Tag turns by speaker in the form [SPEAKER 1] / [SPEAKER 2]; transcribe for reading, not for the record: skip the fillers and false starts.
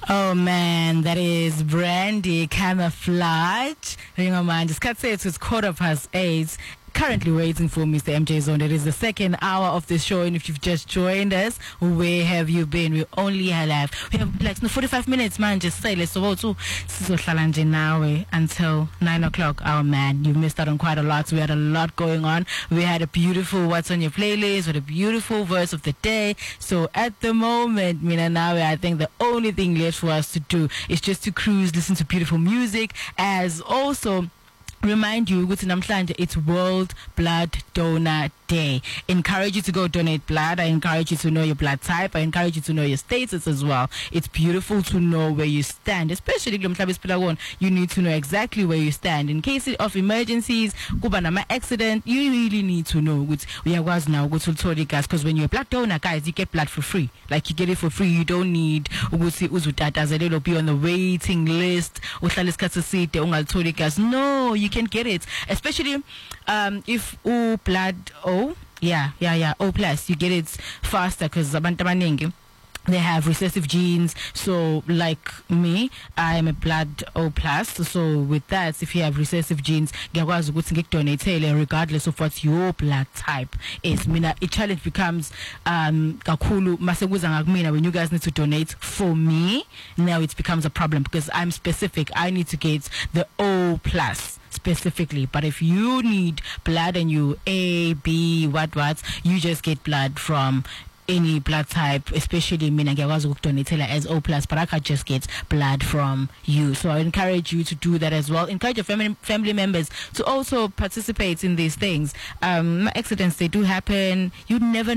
[SPEAKER 1] Oh man, that is Brandy Camouflage. Ring of mine, just cut say it's 8:15. Currently waiting for Mr. MJ Zone. It is the second hour of the show, and if you've just joined us, where have you been? We only have like 45 minutes, man. Just say let's go to now until 9 o'clock. Oh man, you've missed out on quite a lot. We had a lot going on. We had a beautiful what's on your playlist with a beautiful verse of the day. So at the moment, Mina Nawe, I think the only thing left for us to do is just to cruise, listen to beautiful music, as also remind you ukuthi namhlanje it's World Blood Donor Day. Encourage you to go donate blood. I encourage you to know your blood type. I encourage you to know your status as well. It's beautiful to know where you stand, especially you need to know exactly where you stand in case of emergencies. Kuba nama accident, you really need to know uyakwazi now ukuthi gas, because when you're a blood donor, guys, you get blood for free. Like, you get it for free. You don't need ukuthi uzutatazele be on the waiting list. Uhlale isikhathi eside ungalitholi gas. No, you can get it, especially if blood O plus, you get it faster because abantu abaningi they have recessive genes. So like me, I am a blood O plus. So with that, if you have recessive genes, ngiyakwazi ukuthi ngikudonate regardless of what your blood type is. Mina, a challenge becomes kakhulu masekuza ngakumina when you guys need to donate for me. Now it becomes a problem because I'm specific. I need to get the O plus specifically. But if you need blood and you A, B, what, you just get blood from any blood type, especially mina ngiyakwazi ukudonatela as O plus, but I can't just get blood from you. So I encourage you to do that as well. Encourage your family members to also participate in these things. Accidents, they do happen. You never